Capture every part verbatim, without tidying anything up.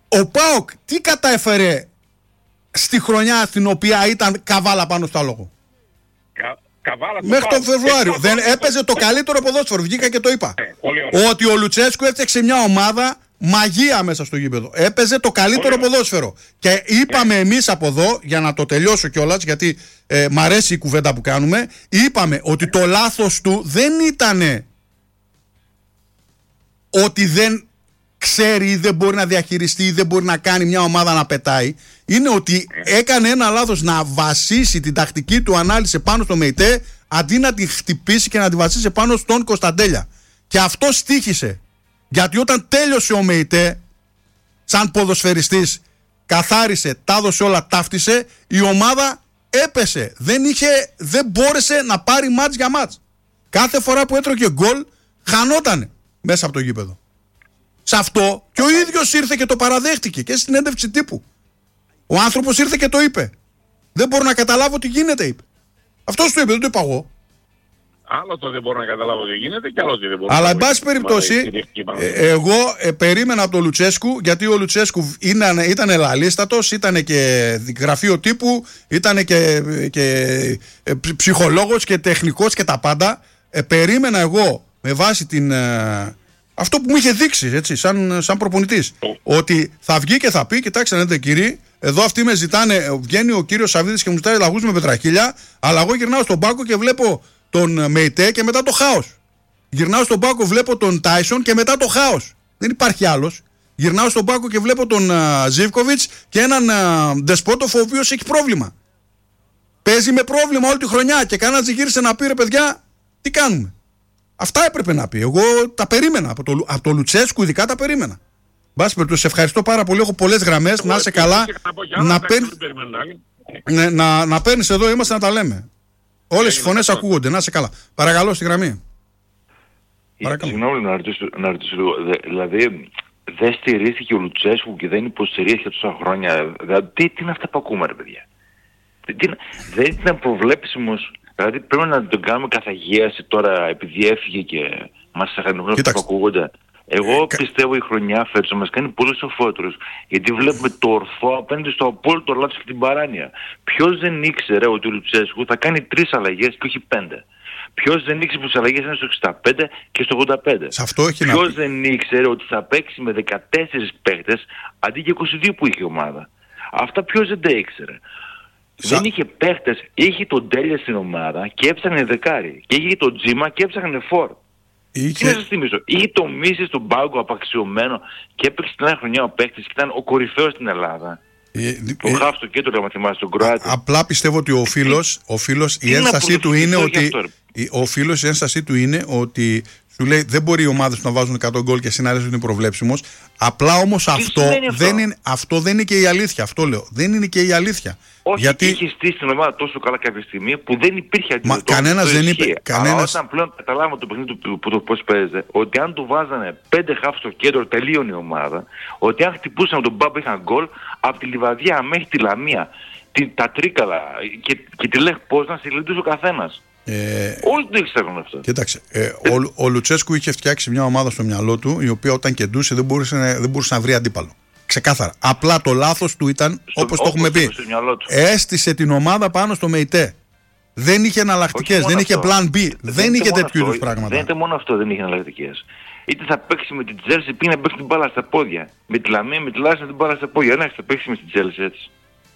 Ο ΠΑΟΚ τι κατάφερε στη χρονιά στην οποία ήταν καβάλα πάνω στο άλογο? Κα, καβάλα μέχρι τον Φεβρουάριο. Ε, Δεν έπαιζε το καλύτερο ποδόσφαιρο. Βγήκα και το είπα. Ε, ότι ο Λουτσέσκου έφτιαξε μια ομάδα μαγεία μέσα στο γήπεδο. Έπαιζε το καλύτερο πολύ ποδόσφαιρο. Και είπαμε yeah. εμείς από εδώ, για να το τελειώσω κιόλας, γιατί ε, μ' αρέσει η κουβέντα που κάνουμε, είπαμε ότι το λάθος του δεν ήτανε ότι δεν ξέρει ή δεν μπορεί να διαχειριστεί ή δεν μπορεί να κάνει μια ομάδα να πετάει. Είναι ότι έκανε ένα λάθος να βασίσει την τακτική του ανάλυση πάνω στο ΜΕΙΤΕ αντί να τη χτυπήσει και να τη βασίσει πάνω στον Κωνσταντέλια. Και αυτό στοίχησε. Γιατί όταν τέλειωσε ο ΜΕΙΤΕ, σαν ποδοσφαιριστής, καθάρισε, τα έδωσε όλα, ταύτισε, η ομάδα έπεσε. Δεν, είχε, δεν μπόρεσε να πάρει μάτς για μάτς. Κάθε φορά που έτρωγε γκολ, χανότανε μέσα από το γήπεδο. Σε αυτό και ο ίδιος ήρθε και το παραδέχτηκε και στην έντευξη τύπου. Ο άνθρωπος ήρθε και το είπε. Δεν μπορώ να καταλάβω τι γίνεται, είπε. Αυτός το είπε, δεν το είπα εγώ. Άλλο το δεν μπορώ να καταλάβω τι γίνεται και άλλο το δεν μπορώ. Αλλά εν πάση περιπτώσει, ε, εγώ ε, περίμενα από τον Λουτσέσκου, γιατί ο Λουτσέσκου ήταν, ήταν ελαλίστατος, ήταν και γραφείο τύπου, ήταν και, και ε, ψυχολόγος και τεχνικός και τα πάντα. Ε, περίμενα εγώ με βάση την... Ε, αυτό που μου είχε δείξει, έτσι, σαν, σαν προπονητής, oh. ότι θα βγει και θα πει, κοιτάξτε να δείτε κύριοι, εδώ αυτοί με ζητάνε, βγαίνει ο κύριος Σαββίδης και μου ζητάει λαγούς με πετραχίλια, αλλά εγώ γυρνάω στον πάγκο και βλέπω τον ΜΕΙΤΕ και μετά το χάος. Γυρνάω στον πάγκο, βλέπω τον Τάισον και μετά το χάος. Δεν υπάρχει άλλος. Γυρνάω στον πάγκο και βλέπω τον Ζίβκοβιτς και έναν Ντεσπότοφ ο οποίος έχει πρόβλημα. Παίζει με πρόβλημα όλη τη χρονιά και κανένας γύρισε να πει ρε παιδιά, τι κάνουμε. Αυτά έπρεπε να πει. Εγώ τα περίμενα. Από το, από το Λουτσέσκου ειδικά τα περίμενα. Μπας περιπτώσει, σε ευχαριστώ πάρα πολύ. Έχω πολλές γραμμές. Να είσαι καλά. Να, παίρν... ναι, να, να παίρνεις εδώ, είμαστε να τα λέμε. Όλες οι φωνές ακούγονται. Να είσαι καλά. Παρακαλώ στη γραμμή. Συγγνώμη να ρωτήσω, να ρωτήσω λίγο. Δηλαδή, δεν στηρίχθηκε ο Λουτσέσκου και δεν υποστηρίχθηκε τόσα χρόνια. Δηλαδή, τι, τι είναι αυτά που ακούμε, ρε παιδιά. Τι, τι, δεν ήταν προβλέψιμος. Δηλαδή πρέπει να τον κάνουμε καθαγίαση τώρα επειδή έφυγε και μας αχανοποιούν αυτά που ακούγονται. Εγώ ε, πιστεύω η χρονιά φέτος μας κάνει πολύ σοφότερους. Γιατί βλέπουμε το ορθό απέναντι στο απόλυτο λάθος και την παράνοια. Ποιος δεν ήξερε ότι ο Λουτσέσκου θα κάνει τρεις αλλαγές και όχι πέντε. Ποιος δεν ήξερε πως οι αλλαγές είναι στο εξήντα πέντε και στο ογδόντα πέντε. Σε αυτό έχει Ποιος να... δεν ήξερε ότι θα παίξει με δεκατέσσερις παίχτες αντί για είκοσι δύο που είχε η ομάδα. Αυτά ποιος δεν τα ήξερε. Σα... Δεν είχε παίχτες, είχε τον Τέλια στην ομάδα και έψαχνε δεκάρι. Και είχε τον Τζίμα και έψαχνε φόρ. Είχε... Τι να σας θυμίσω, είχε τον Μίση στον πάγκο απαξιωμένο και έπαιξε την άλλη χρονιά ο παίχτης και ήταν ο κορυφαίος στην Ελλάδα. Ε, το ε, χάφ στο κέντρο, να θυμάσαι, τον Κροάτι. Απλά πιστεύω ότι ο φίλος, ο φίλος η ένστασή του είναι ότι... Αυτό, ο φίλος, η ένστασή του είναι ότι σου λέει δεν μπορεί οι ομάδες να βάζουν εκατό γκολ και εσύ να λες ότι είναι προβλέψιμος. Απλά όμως αυτό, αυτό. Δεν είναι, αυτό δεν είναι και η αλήθεια. Αυτό λέω. Δεν είναι και η αλήθεια. Όχι, γιατί είχε στήσει την ομάδα τόσο καλά κάποια στιγμή που δεν υπήρχε αντίδοτο. Κανένας δεν είπε. Κανένας... Αλλά όταν πλέον καταλάβαμε το παιχνίδι του που το πώς παίζεται, ότι αν του βάζανε πέντε χαφ στο κέντρο τελείωνε η ομάδα, ότι αν χτυπούσαν τον Μπάμπα είχαν γκολ, από τη Λιβαδιά μέχρι τη Λαμία, τη, τα Τρίκαλα και, και τη Λεχ Πόσνα συλλητούσε ο καθένας. Ε, Όλοι το ήξεραν αυτό. Κοίταξε, ε, ο, ο Λουτσέσκου είχε φτιάξει μια ομάδα στο μυαλό του η οποία όταν κεντούσε δεν μπορούσε, δεν μπορούσε να βρει αντίπαλο. Ξεκάθαρα. Απλά το λάθος του ήταν, όπως το έχουμε πει, έστησε την ομάδα πάνω στο ΜΕΙΤΕ. Δεν είχε εναλλακτικές, δεν είχε plan B, δεν, δεν είχε τέτοιου είδους πράγματα. Δεν ήταν μόνο αυτό, δεν είχε εναλλακτικές. Είτε θα παίξει με την Τζέλσι, πήγε να παίξει την μπάλα στα πόδια. Με τη Λαμία, με τη Λάσσα την μπάλα στα πόδια. Δεν θα παίξει με την Τζέλσι έτσι.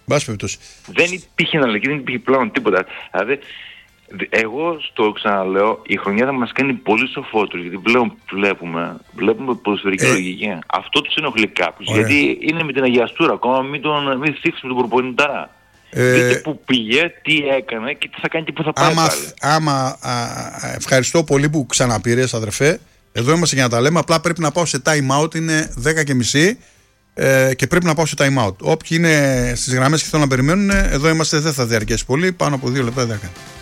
Δεν υπήρχε εναλλακτική, δεν υπήρχε πλέον τίποτα. Δηλαδή, εγώ στο ξαναλέω, η χρονιά θα μας κάνει πολύ σοφότερους, γιατί πλέον βλέπουμε, βλέπουμε ποδοσφαιρική ε, λογική. Αυτό τους ενοχλεί κάποιους, γιατί είναι με την αγιαστούρα, ακόμα μην τον μην θίξουμε τον προπονητάρα. Ε, Δείτε που πήγε, τι έκανε και τι θα κάνει και που θα πάει άμα, πάλι. Άμα, α, ευχαριστώ πολύ που ξαναπήρες αδερφέ, εδώ είμαστε για να τα λέμε, απλά πρέπει να πάω σε time out, είναι δέκα και μισή ε, και πρέπει να πάω σε time out. Όποιοι είναι στις γραμμές και θέλουν να περιμένουν, εδώ είμαστε, δεν θα διαρκέσει πολύ, πάνω από δύο λεπτά δεν θα κάνει.